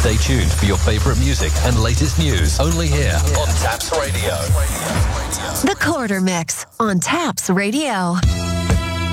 Stay tuned for your favorite music and latest news only here on Taps Radio. The Quarter Mix on Taps Radio.